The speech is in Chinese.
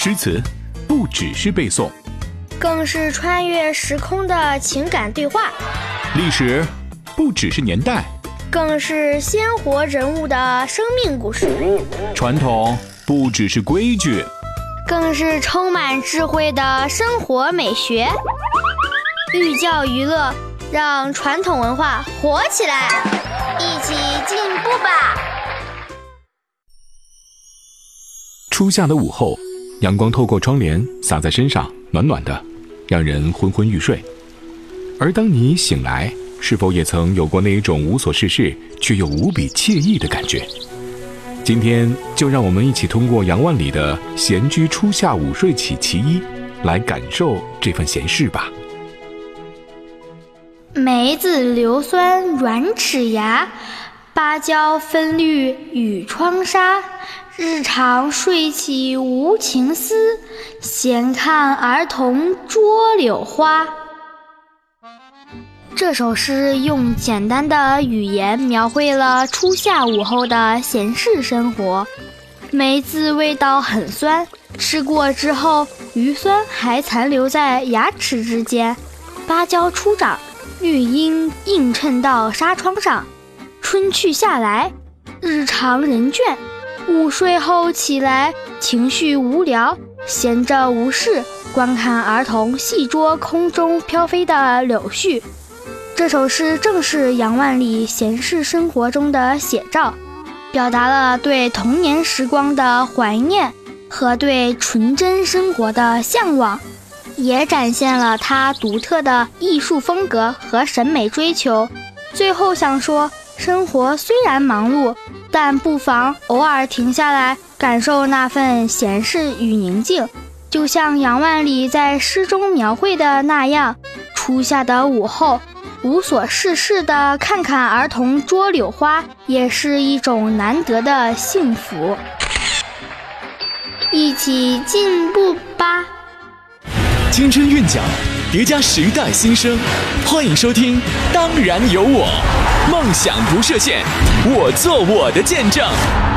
诗词不只是背诵， 更是穿越时空的情感对话； 历史不只是年代， 更是鲜活人物的生命故事； 传统不只是规矩， 更是充满智慧的生活美学。寓教于乐，让传统文化活起来，一起进步吧！ 初夏的午后，阳光透过窗帘洒在身上，暖暖的，让人昏昏欲睡。而当你醒来，是否也曾有过那一种无所事事却又无比惬意的感觉？今天就让我们一起通过杨万里的《闲居初夏午睡起其一》来感受这份闲适吧。 梅子硫酸软齿牙，芭蕉分绿与窗纱。日常睡起无情思，闲看儿童捉柳花。这首诗用简单的语言描绘了初夏午后的闲适生活。梅子味道很酸，吃过之后余酸还残留在牙齿之间。芭蕉初长，绿荫映衬到纱窗上。春去夏来，日长人倦，午睡后起来，情绪无聊，闲着无事，观看儿童戏捉空中飘飞的柳絮。这首诗正是杨万里闲适生活中的写照，表达了对童年时光的怀念和对纯真生活的向往，也展现了他独特的艺术风格和审美追求。最后想说，生活虽然忙碌，但不妨偶尔停下来，感受那份闲适与宁静。就像杨万里在诗中描绘的那样，初夏的午后，无所事事地看看儿童捉柳花，也是一种难得的幸福。一起进步吧！ 青春韵脚，叠加时代新生，欢迎收听《当然有我》，梦想不设限，我做我的见证。